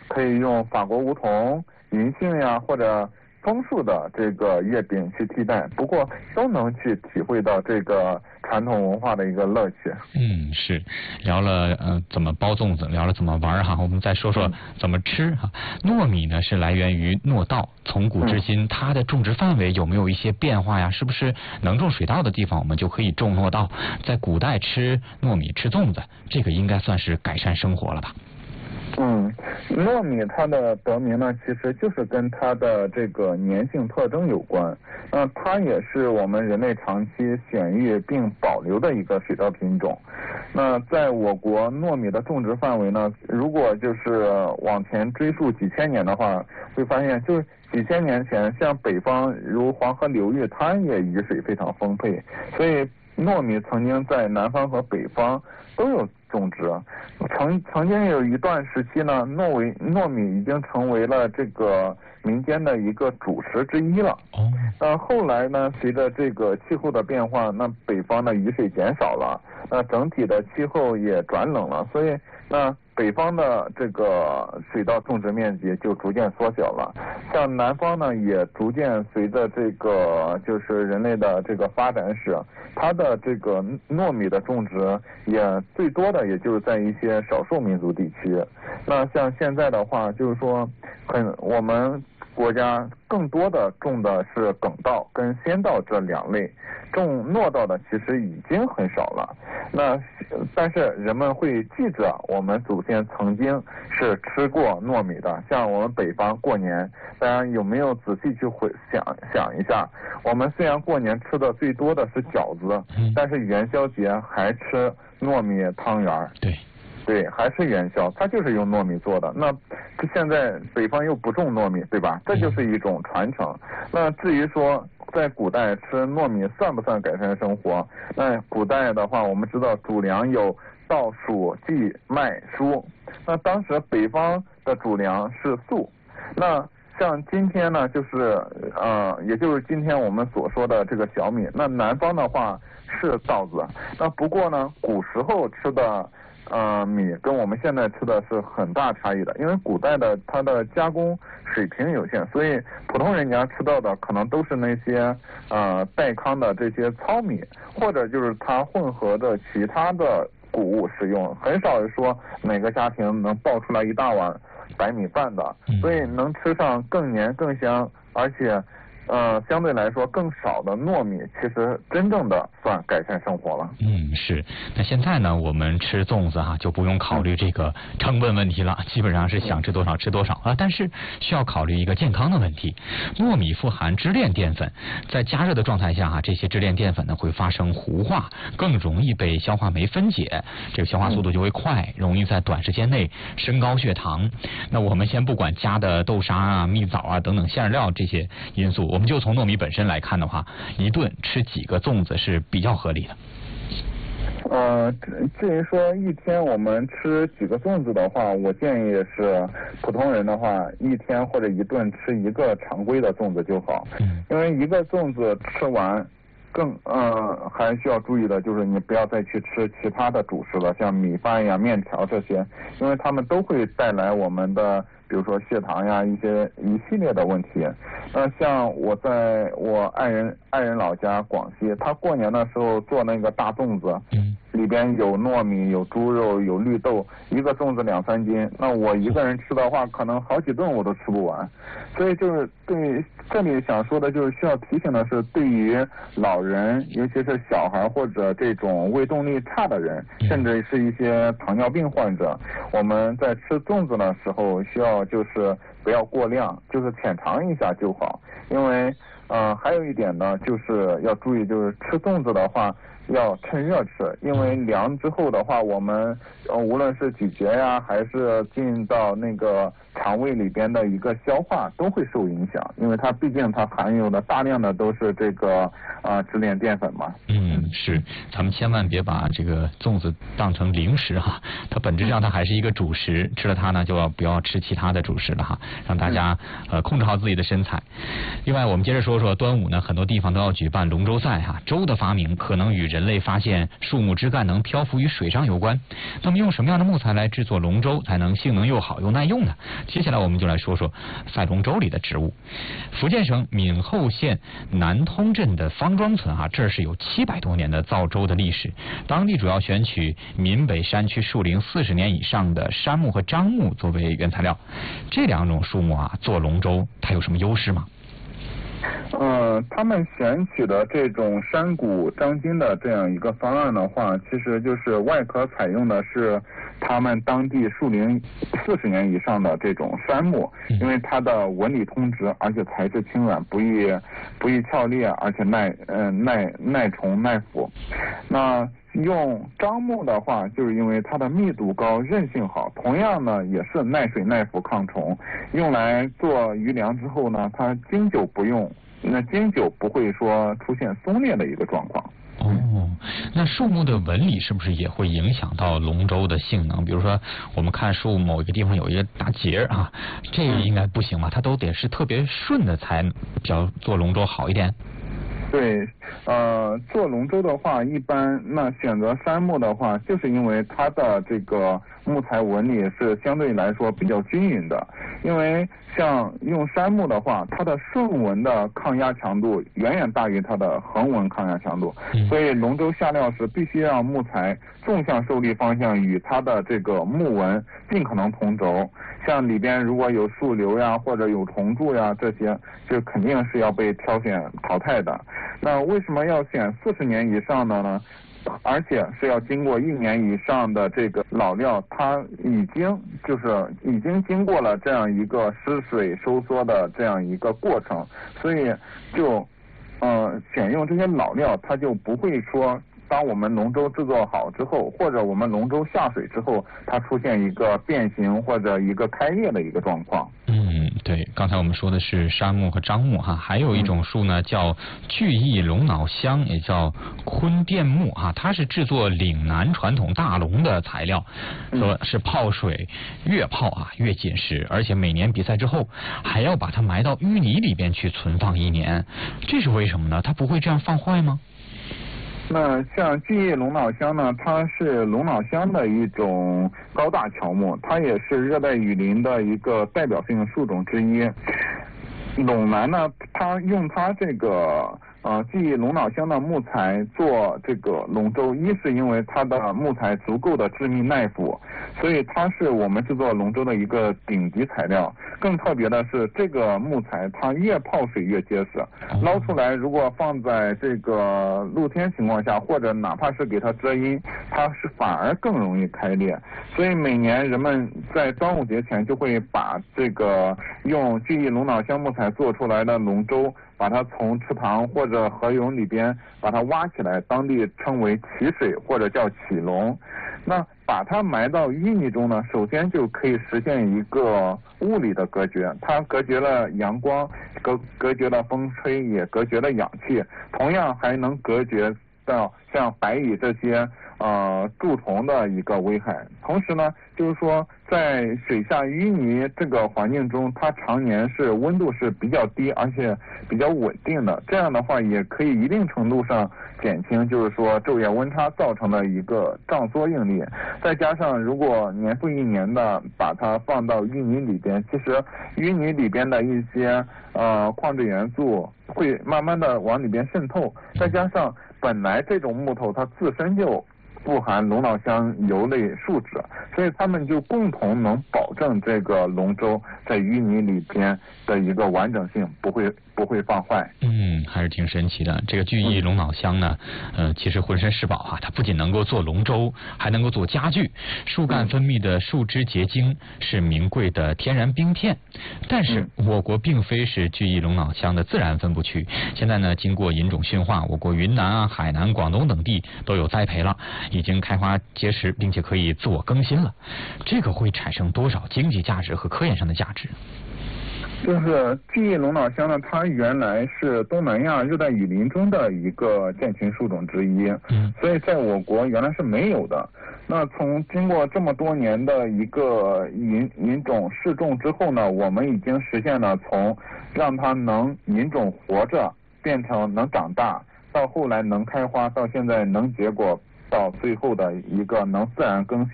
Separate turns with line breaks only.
可以用法国梧桐、银杏呀或者枫树的这个叶柄去替代，不过都能去体会到这个传统文化的一个乐趣。
是聊了怎么包粽子，聊了怎么玩哈，我们再说说怎么吃哈。糯米呢是来源于糯稻，从古至今它的种植范围有没有一些变化呀？是不是能种水稻的地方我们就可以种糯稻？在古代吃糯米吃粽子，这个应该算是改善生活了吧？
糯米它的得名呢，其实就是跟它的这个粘性特征有关。它也是我们人类长期选育并保留的一个水稻品种。那在我国糯米的种植范围呢，如果就是往前追溯几千年的话，会发现就是几千年前，像北方如黄河流域，它也雨水非常丰沛，所以糯米曾经在南方和北方都有种植。曾经有一段时期呢，糯米已经成为了这个民间的一个主食之一了。后来呢，随着这个气候的变化，那北方的雨水减少了，那整体的气候也转冷了，所以那北方的这个水稻种植面积就逐渐缩小了。像南方呢，也逐渐随着这个就是人类的这个发展史，它的这个糯米的种植也最多的也就是在一些少数民族地区。那像现在的话，就是说我们国家更多的种的是粳稻跟鲜稻这两类，种糯稻的其实已经很少了。但是人们会记着我们祖先曾经是吃过糯米的。像我们北方过年，大家有没有仔细去想一下，我们虽然过年吃的最多的是饺子，但是元宵节还吃糯米汤圆。对，还是元宵，它就是用糯米做的。那现在北方又不种糯米，对吧？这就是一种传承。那至于说在古代吃糯米算不算改善生活？那古代的话，我们知道主粮有稻、黍、稷、麦、菽。那当时北方的主粮是粟。那像今天呢，就是也就是今天我们所说的这个小米。那南方的话是稻子。那不过呢，古时候吃的米跟我们现在吃的是很大差异的，因为古代的它的加工水平有限，所以普通人家吃到的可能都是那些代糠的这些糙米，或者就是它混合着其他的谷物使用，很少说哪个家庭能爆出来一大碗白米饭的，所以能吃上更黏更香，而且相对来说更少的糯米，其实真正的算改善生活了。
是。那现在呢，我们吃粽子就不用考虑这个成本问题了，基本上是想吃多少吃多少啊。但是需要考虑一个健康的问题，糯米富含支链淀粉，在加热的状态下这些支链淀粉呢会发生糊化，更容易被消化酶分解，这个消化速度就会快，容易在短时间内升高血糖。那我们先不管加的豆沙蜜枣等等馅料这些因素，我们就从糯米本身来看的话，一顿吃几个粽子是比较合理的？
至于说一天我们吃几个粽子的话，我建议是普通人的话，一天或者一顿吃一个常规的粽子就好。因为一个粽子吃完还需要注意的就是你不要再去吃其他的主食了，像米饭呀、面条这些，因为它们都会带来我们的比如说血糖呀一系列的问题。像我在我爱人老家广西，他过年的时候做那个大粽子，里边有糯米、有猪肉、有绿豆，一个粽子2-3斤。那我一个人吃的话，可能好几顿我都吃不完。所以就是对这里想说的就是需要提醒的是，对于老人，尤其是小孩或者这种胃动力差的人，甚至是一些糖尿病患者，我们在吃粽子的时候需要就是不要过量，就是浅尝一下就好。因为还有一点呢，就是要注意，就是吃粽子的话要趁热吃，因为凉之后的话，我们无论是咀嚼呀，还是进到那个肠胃里边的一个消化都会受影响，因为它毕竟它含有的大量的都是这个支链淀粉嘛。
是，咱们千万别把这个粽子当成零食它本质上它还是一个主食，吃了它呢就不要吃其他的主食了让大家控制好自己的身材。另外我们接着说说端午呢，很多地方都要举办龙舟赛舟的发明可能与人类发现树木枝干能漂浮于水上有关。那么用什么样的木材来制作龙舟才能性能又好又耐用呢？ 接下来我们就来说说赛龙舟里的植物。福建省闽后县南通镇的方庄村这是有700多年的造舟的历史，当地主要选取闽北山区树龄40年以上的杉木和樟木作为原材料。这2种树木做龙舟它有什么优势吗？
他们选取的这种山谷张筋的这样一个方案的话，其实就是外壳采用的是他们当地树龄40年以上的这种杉木，因为它的纹理通直，而且材质轻软，不易翘裂，而且耐虫耐腐。那用樟木的话，就是因为它的密度高，韧性好，同样呢也是耐水耐腐抗虫，用来做鱼梁之后呢，它经久不用，那经久不会说出现松裂的一个状况。
那树木的纹理是不是也会影响到龙舟的性能？比如说我们看树某一个地方有一个大节这应该不行吧？它都得是特别顺的才比较做龙舟好一点。
对，做龙舟的话，一般那选择杉木的话，就是因为它的这个木材纹理是相对来说比较均匀的。因为像用杉木的话，它的顺纹的抗压强度远远大于它的横纹抗压强度，所以龙舟下料时必须让木材纵向受力方向与它的这个木纹尽可能同轴。像里边如果有树瘤呀，或者有虫蛀呀，这些就肯定是要被挑选淘汰的。那为什么要选40年以上的呢？而且是要经过1年以上的这个老料，它已经经过了这样一个湿水收缩的这样一个过程，所以就选用这些老料，它就不会说当我们龙舟制作好之后，或者我们龙舟下水之后，它出现一个变形或者一个开裂的一个状况。
对，刚才我们说的是杉木和樟木还有一种树呢叫巨翼龙脑香，也叫坤甸木它是制作岭南传统大龙的材料，说是泡水越泡越紧实，而且每年比赛之后还要把它埋到淤泥里边去存放1年，这是为什么呢？它不会这样放坏吗？
那像巨翼龙脑香呢，它是龙脑香的一种高大乔木，它也是热带雨林的一个代表性树种之一。陇南呢，它用它这个巨翼龙脑香的木材做这个龙舟，一是因为它的木材足够的致密耐腐，所以它是我们制作龙舟的一个顶级材料。更特别的是，这个木材它越泡水越结实，捞出来如果放在这个露天情况下，或者哪怕是给它遮阴，它是反而更容易开裂。所以每年人们在端午节前就会把这个用巨翼龙脑香木材做出来的龙舟，把它从池塘或者河涌里边把它挖起来，当地称为起水或者叫起龙。那把它埋到淤泥中呢，首先就可以实现一个物理的隔绝，它隔绝了阳光，隔绝了风吹，也隔绝了氧气，同样还能隔绝到像白蚁这些蛀虫的一个危害。同时呢，就是说在水下淤泥这个环境中，它常年是温度是比较低，而且比较稳定的，这样的话也可以一定程度上减轻就是说昼夜温差造成的一个胀缩应力。再加上如果年复一年的把它放到淤泥里边，其实淤泥里边的一些矿质元素会慢慢的往里边渗透，再加上本来这种木头它自身就富含龙脑香油类树脂，所以它们就共同能保证这个龙舟在淤泥里边的一个完整性，不会放坏。
还是挺神奇的。这个巨翼龙脑香呢，其实浑身是宝它不仅能够做龙舟，还能够做家具。树干分泌的树脂结晶是名贵的天然冰片。但是我国并非是巨翼龙脑香的自然分布区，现在呢，经过引种驯化，我国云南海南、广东等地都有栽培了，已经开花结实，并且可以自我更新了。这个会产生多少经济价值和科研上的价值？
就是巨翼龙脑香呢，它原来是东南亚热带雨林中的一个建群树种之一，所以在我国原来是没有的。那从经过这么多年的一个引种试种之后呢，我们已经实现了从让它能引种活着变成能长大，到后来能开花，到现在能结果，到最后的一个能自然更新。